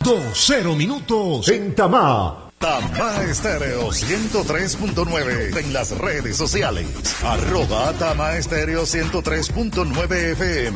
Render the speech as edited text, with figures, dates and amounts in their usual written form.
2-0 minutos en Tamá. Tamá Estéreo 103.9 en las redes sociales. @Tamá Estéreo 103.9 FM.